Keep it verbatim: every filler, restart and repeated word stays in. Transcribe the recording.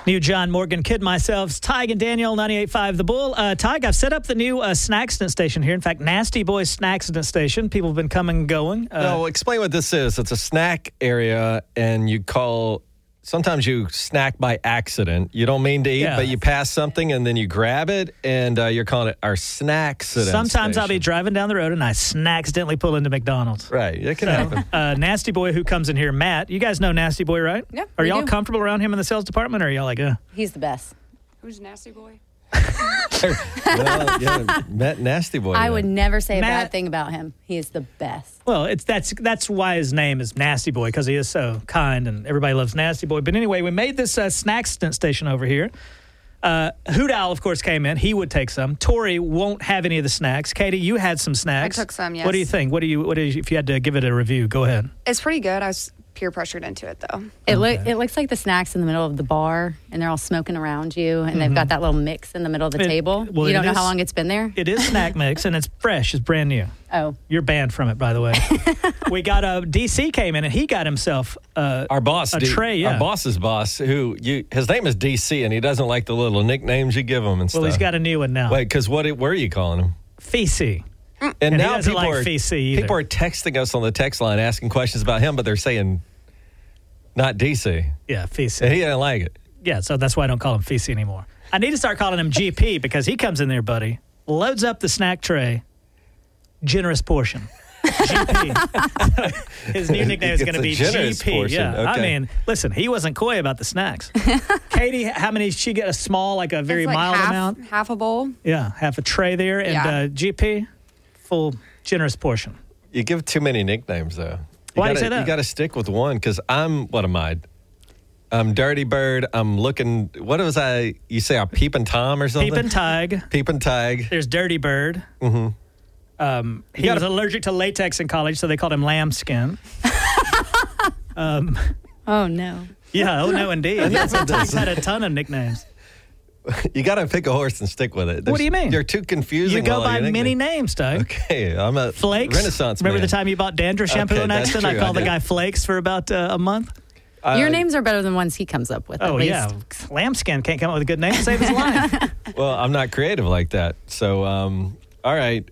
New John Morgan, Kid Myself, Tig and Daniel, ninety-eight point five The Bull. Uh, Tig, I've set up the new uh, Snackston station here. In fact, Nasty Boy Snackston station. People have been coming and going. Uh, no, explain what this is. It's a snack area, and you call... Sometimes you snack by accident. You don't mean to eat, Yeah. but you pass something, and then you grab it, and uh, you're calling it our snacksident Sometimes station. I'll be driving down the road, and I snacksidentally pull into McDonald's. Right, it can happen. Uh, Nasty Boy who comes in here, Matt. You guys know Nasty Boy, right? Yeah, Are we y'all do. comfortable around him in the sales department, or are y'all like, uh? He's the best. Who's Nasty Boy? Well, yeah, met Nasty Boy. I then. would never say a Matt- bad thing about him. He is the best. Well, it's that's that's why his name is Nasty Boy, because he is so kind and everybody loves Nasty Boy. But anyway, we made this uh, snack st- station over here. Uh, Hoot Owl, of course, came in. He would take some. Tori won't have any of the snacks. Katie, you had some snacks. I took some, yes. What do you think? What do you? What is? If you had to give it a review, go ahead. It's pretty good. I was peer pressured into it, though. It look it looks like the snacks in the middle of the bar, and they're all smoking around you, and they've got that little mix in the middle of the It- table. well, you don't it know is- how long it's been there. It is snack mix and it's fresh. It's brand new. Oh, You're banned from it, by the way. We got a D C came in and he got himself uh, Our boss, a D- tray. Yeah. Our boss's boss, who you, his name is D C, and he doesn't like the little nicknames you give him and stuff. Well, he's got a new one now. Wait, because what? Where are you calling him? Feci. And, And he now doesn't people like are F C either. people are texting us on the text line asking questions about him, but they're saying not D C, Yeah, Feci. and he didn't like it. Yeah, so that's why I don't call him Feci anymore. I need to start calling him G P because he comes in there, buddy, loads up the snack tray, generous portion. G P. His new nickname He is gets going to a be generous G P. portion. Yeah, I Okay. mean, listen, he wasn't coy about the snacks. Katie, how many? She get a small, like a very It's like mild half, amount. half a bowl. Yeah, half a tray there, and Yeah. uh, G P, full generous portion. You give too many nicknames, though. You Why do you gotta, say that? You got to stick with one because I'm, what am I? I'm Dirty Bird. I'm looking, what was I? You say I'm Peeping Tom or something? Peep and Tig. Peeping Tig. There's Dirty Bird. Mm-hmm. Um, he gotta- was allergic to latex in college, so they called him Lambskin. um, oh no. yeah, oh no, indeed. Enough of Tig's this. had a ton of nicknames. You got to pick a horse and stick with it. What do you mean? You're too confusing. You go with all by your many nicknames. names, Tig. Okay, I'm a Flakes. Renaissance Remember man. the time you bought dandruff shampoo Okay, in that's accident? I true, called I the did. guy Flakes for about uh, a month. Uh, Your names are better than ones he comes up with. Oh, at least. yeah. Lambskin can't come up with a good name to save his life. Well, I'm not creative like that. So, um, all right.